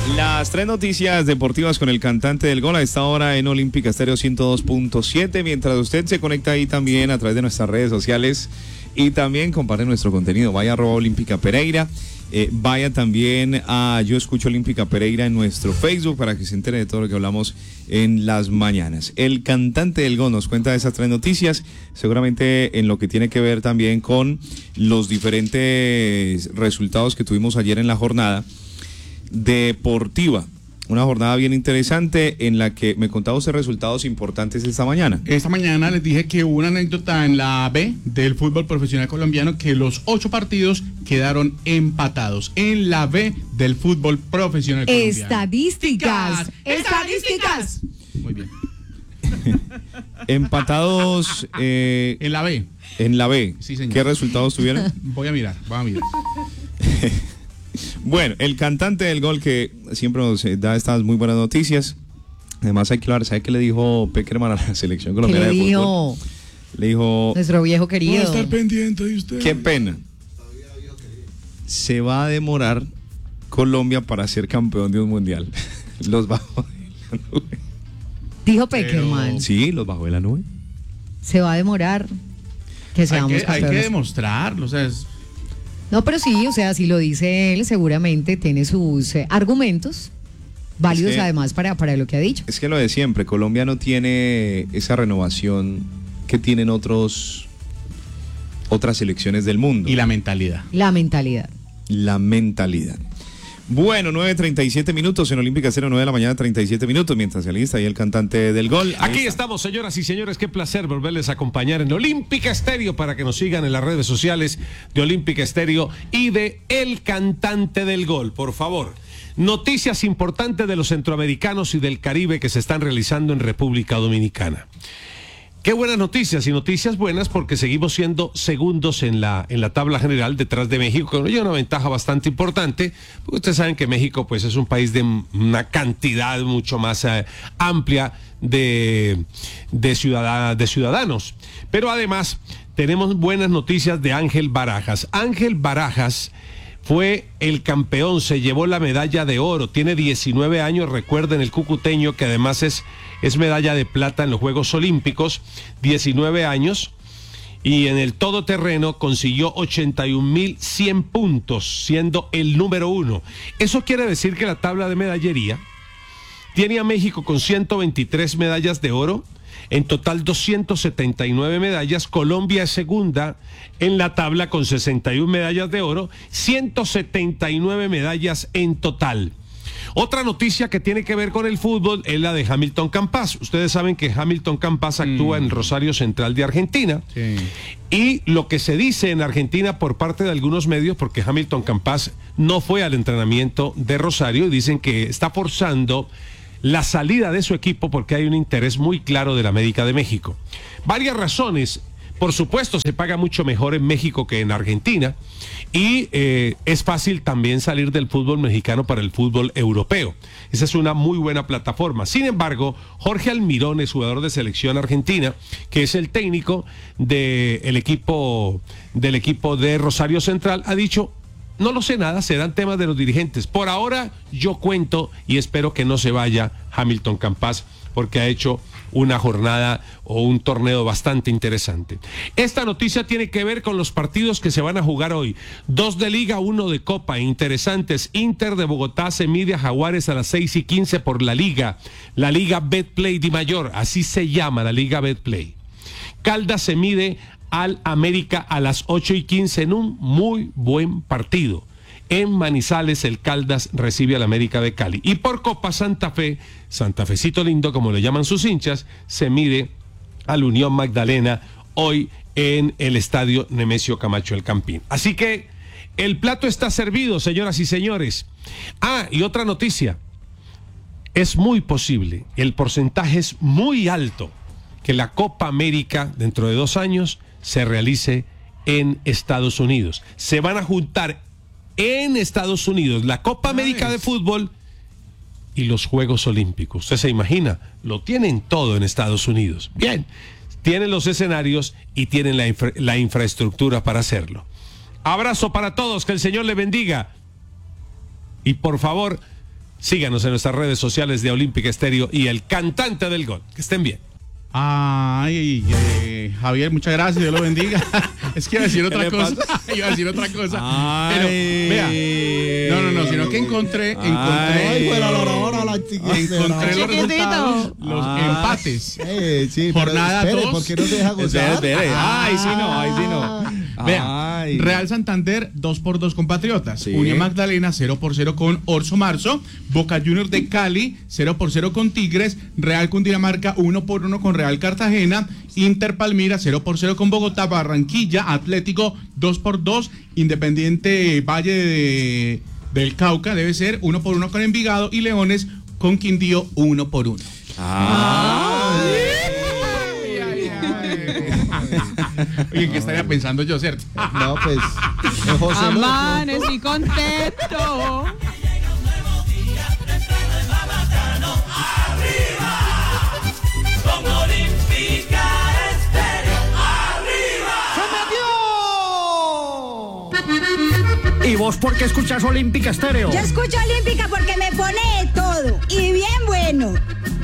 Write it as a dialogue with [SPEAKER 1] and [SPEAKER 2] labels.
[SPEAKER 1] Las tres noticias deportivas con el cantante del gol a esta hora en Olímpica Estéreo 102.7. Mientras usted se conecta ahí también a través de nuestras redes sociales y también comparte nuestro contenido. Vaya a @Olímpica Pereira. Vaya también a Yo Escucho Olímpica Pereira en nuestro Facebook para que se entere de todo lo que hablamos en las mañanas. El cantante del gol nos cuenta de esas tres noticias, seguramente en lo que tiene que ver también con los diferentes resultados que tuvimos ayer en la jornada deportiva. Una jornada bien interesante en la que me contaba usted resultados importantes esta mañana.
[SPEAKER 2] Esta mañana les dije que hubo una anécdota en la B del fútbol profesional colombiano, que los 8 partidos quedaron empatados en la B del fútbol profesional colombiano.
[SPEAKER 3] Estadísticas.
[SPEAKER 2] Muy bien.
[SPEAKER 1] Empatados
[SPEAKER 2] en la B.
[SPEAKER 1] En la B.
[SPEAKER 2] Sí, señor.
[SPEAKER 1] ¿Qué resultados tuvieron?
[SPEAKER 2] Voy a mirar.
[SPEAKER 1] Bueno, el cantante del gol que siempre nos da estas muy buenas noticias. Además hay que hablar, ¿sabe qué le dijo Peckerman a la selección colombiana de fútbol? Le dijo...
[SPEAKER 3] Nuestro viejo querido.
[SPEAKER 2] Voy a estar pendiente de usted.
[SPEAKER 1] Qué pena. Se va a demorar Colombia para ser campeón de un mundial. Los bajó de la nube.
[SPEAKER 3] Dijo Peckerman.
[SPEAKER 1] Sí, los bajó de la nube.
[SPEAKER 3] Se va a demorar que seamos
[SPEAKER 2] Hay que
[SPEAKER 3] campeones.
[SPEAKER 2] demostrarlo, o sea,
[SPEAKER 3] No, pero sí, o sea, si lo dice él, seguramente tiene sus argumentos válidos,
[SPEAKER 1] es que,
[SPEAKER 3] además para lo que ha dicho.
[SPEAKER 1] Es que lo de siempre, Colombia no tiene esa renovación que tienen otras selecciones del mundo.
[SPEAKER 2] y la mentalidad.
[SPEAKER 3] La mentalidad.
[SPEAKER 1] La mentalidad. Bueno, 9:37 minutos en Olímpica 09 de la mañana, 37 minutos, mientras se alista ahí el cantante del gol.
[SPEAKER 4] Aquí estamos, señoras y señores, qué placer volverles a acompañar en Olímpica Estéreo para que nos sigan en las redes sociales de Olímpica Estéreo y de El Cantante del Gol, por favor. Noticias importantes de los centroamericanos y del Caribe que se están realizando en República Dominicana. Qué buenas noticias, y noticias buenas porque seguimos siendo segundos en la tabla general detrás de México, que nos lleva una ventaja bastante importante, porque ustedes saben que México pues es un país de una cantidad mucho más amplia de ciudadanos. Pero además tenemos buenas noticias de Ángel Barajas. Ángel Barajas fue el campeón, se llevó la medalla de oro, tiene 19 años, recuerden, el cucuteño, que además es medalla de plata en los Juegos Olímpicos, 19 años, y en el todoterreno consiguió 81.100 puntos, siendo el número 1. Eso quiere decir que la tabla de medallería tiene a México con 123 medallas de oro, en total 279 medallas. Colombia es segunda en la tabla con 61 medallas de oro, 179 medallas en total. Otra noticia que tiene que ver con el fútbol es la de Hamilton Campas. Ustedes saben que Hamilton Campas actúa en Rosario Central de Argentina.
[SPEAKER 2] Sí.
[SPEAKER 4] Y lo que se dice en Argentina por parte de algunos medios, porque Hamilton Campas no fue al entrenamiento de Rosario, y dicen que está forzando la salida de su equipo porque hay un interés muy claro de la América de México. Varias razones. Por supuesto, se paga mucho mejor en México que en Argentina, y es fácil también salir del fútbol mexicano para el fútbol europeo. Esa es una muy buena plataforma. Sin embargo, Jorge Almirón es jugador de selección argentina, que es el técnico del equipo de Rosario Central, ha dicho: no lo sé nada, serán temas de los dirigentes. Por ahora yo cuento y espero que no se vaya Hamilton Campas, porque ha hecho una jornada o un torneo bastante interesante. Esta noticia tiene que ver con los partidos que se van a jugar hoy. 2 de Liga, 1 de Copa, interesantes. Inter de Bogotá se mide a Jaguares a las 6:15 por la Liga Betplay Di Mayor, así se llama, la Liga Betplay. Caldas se mide al América a las 8:15 en un muy buen partido. En Manizales, el Caldas recibe al América de Cali. Y por Copa, Santa Fe, Santa Fecito lindo, como le llaman sus hinchas, se mide al Unión Magdalena hoy en el Estadio Nemesio Camacho El Campín. Así que el plato está servido, señoras y señores. Y otra noticia. Es muy posible, el porcentaje es muy alto, que la Copa América dentro de 2 años se realice en Estados Unidos. Se van a juntar en Estados Unidos la Copa América de fútbol y los Juegos Olímpicos. Usted se imagina, lo tienen todo en Estados Unidos. Bien, tienen los escenarios y tienen la infraestructura para hacerlo. Abrazo para todos, que el Señor le bendiga. Y por favor, Síganos en nuestras redes sociales de Olímpica Estéreo y el cantante del gol. Que estén bien.
[SPEAKER 2] Ay, Javier, muchas gracias, Dios lo bendiga. Es que iba a decir otra cosa. Iba a decir otra cosa. Pero, vea. No, sino que encontré los resultados, los empates.
[SPEAKER 5] Sí,
[SPEAKER 2] Jornada
[SPEAKER 5] espere,
[SPEAKER 2] 2.
[SPEAKER 5] ¿por qué no se deja gozar?
[SPEAKER 1] Espere. Ahí sí no.
[SPEAKER 2] Vea,
[SPEAKER 1] Ay.
[SPEAKER 2] Real Santander 2-2 con Patriotas,
[SPEAKER 1] Sí.
[SPEAKER 2] Unión Magdalena 0-0 con Orso Marzo, Boca Juniors de Cali 0-0 con Tigres, Real Cundinamarca 1-1 con Real Cartagena, Inter Palmira 0-0 con Bogotá, Barranquilla Atlético 2-2, Independiente Valle del Cauca debe ser 1-1 con Envigado y Leones con Quindío 1-1. Oye, ¿qué estaría pensando yo, cierto?
[SPEAKER 5] No, pues. José
[SPEAKER 6] Amanecí contento.
[SPEAKER 7] ¿Y vos por qué escuchas Olímpica Estéreo?
[SPEAKER 8] Yo escucho Olímpica porque me pone de todo y bien bueno.